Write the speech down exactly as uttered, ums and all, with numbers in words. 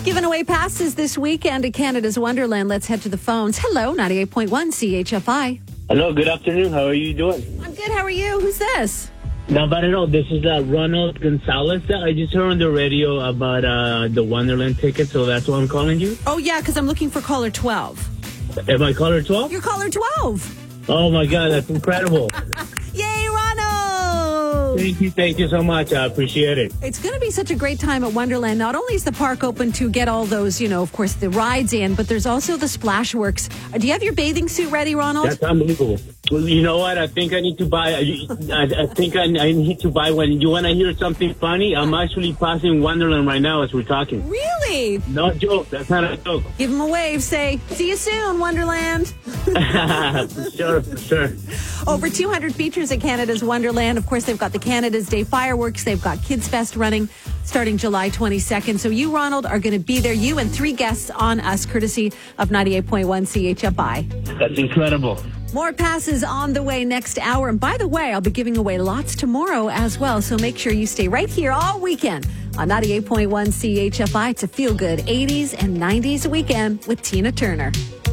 Giving away passes this weekend to Canada's Wonderland. Let's head to the phones. Hello, ninety-eight point one C H F I. Hello, good afternoon. How are you doing? I'm good. How are you? Who's this? Not bad at all. This is uh, Ronald Gonzalez. I just heard on the radio about uh, the Wonderland ticket, so that's why I'm calling you. Oh, yeah, because I'm looking for caller twelve. Am I caller twelve? You're caller twelve. Oh, my God, that's incredible. Yay, Ronald! Thank you, thank you so much. I appreciate it. It's going to be such a great time at Wonderland. Not only is the park open to get all those, you know, of course, the rides in, but there's also the splash works. Uh, Do you have your bathing suit ready, Ronald? That's unbelievable. Well, you know what? I think I need to buy. I, I think I, I need to buy one. You want to hear something funny? I'm actually passing Wonderland right now as we're talking. Really? No joke. That's not a joke. Give them a wave. Say, see you soon, Wonderland. For sure, for sure. Over two hundred features at Canada's Wonderland. Of course, they've got the Canada's Day fireworks. They've got Kids Fest running starting July twenty-second. So you, Ronald, are going to be there. You and three guests on us, courtesy of ninety-eight point one C H F I. That's incredible. More passes on the way next hour. And by the way, I'll be giving away lots tomorrow as well. So make sure you stay right here all weekend on ninety-eight point one C H F I. It's a feel-good eighties and nineties weekend with Tina Turner.